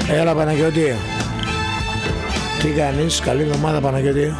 Έλα Παναγιώτη. Τι κάνεις, καλή εβδομάδα Παναγιώτη.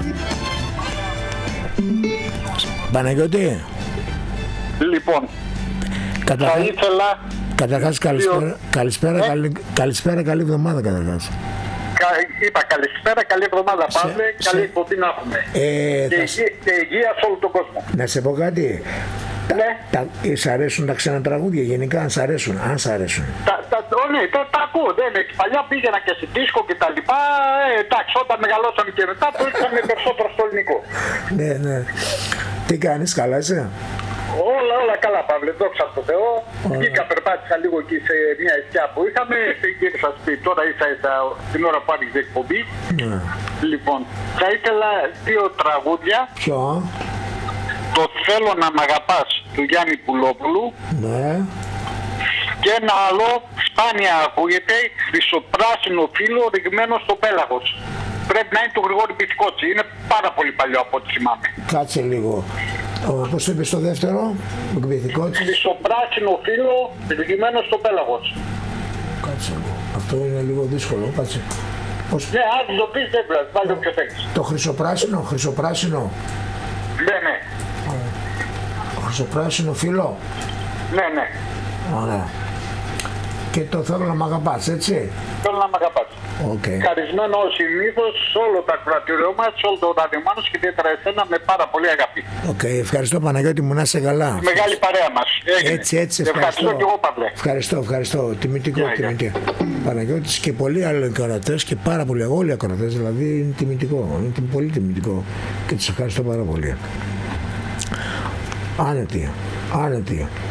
Παναγιώτη. Λοιπόν, θα ήθελα... Καταρχάς καλησπέρα, καλή εβδομάδα καταρχάς. Είπα καλησπέρα, καλή εβδομάδα Παύλε, καλή εκπομπή να έχουμε. Και υγεία σε όλο τον κόσμο. Να σε πω κάτι. Ναι. Σ' αρέσουν τα ξένα τραγούδια γενικά, αν σ' αρέσουν? Ναι, τα ακούω. Παλιά πήγαινα και στη δίσκο και τα λοιπά. Εντάξει, όταν μεγαλώσαμε και μετά το είχαμε περισσότερο στο ελληνικό. Ναι. Τι κάνεις, καλά είσαι? Όλα καλά Παύλε, δόξα τω Θεώ. Βγήκα, περπάτησα λίγο εκεί σε μια εσκιά που είχαμε. Γύρισα σπίτι, τώρα ίσα την ώρα που άρχισε η εκπομπή. Λοιπόν, θα ήθελα 2 τραγούδια. Ποιο? Το Θέλω να μ' αγαπάς του Γιάννη Πουλόπουλου. Ναι. Και ένα άλλο, σπάνια ακούγεται, χρυσοπράσινο φύλλο ρηγμένο στο πέλαγος. Πρέπει να είναι του Γρηγόρη Πιτικότση. Είναι πάρα πολύ παλιό από ό,τι θυμάμαι. Κάτσε λίγο. Πώς το είπες το δεύτερο, Πιτικότση? Χρυσοπράσινο φύλλο ρηγμένο στο πέλαγος. Κάτσε λίγο. Αυτό είναι λίγο δύσκολο. Κάτσε. Ναι, αν το πεις δεν πρέπει. Πάλι όποιο θέλεις. Το χρυσοπράσινο. Ναι. Χρυσοπράσινο φύλλο. Ναι. Ωραία. Και το Θέλω να μ' αγαπάς, έτσι? Θέλω να μ' αγαπάς. Χαρισμένο ως συνήθως σε όλο το ακροατήριό μας, σε όλο το ραδιομάνος και ιδιαίτερα εσένα με πάρα πολύ αγάπη. Ευχαριστώ Παναγιώτη μου, να είσαι καλά. Μεγάλη παρέα μας. Έτσι, ευχαριστώ και εγώ Παύλε. Ευχαριστώ. Τιμητικό. Παναγιώτης και πολλοί άλλοι ακροατές και πάρα πολλοί, όλοι οι ακροατές, δηλαδή είναι τιμητικό. Είναι πολύ τιμητικό και τους ευχαριστώ πάρα πολύ. Άνετη.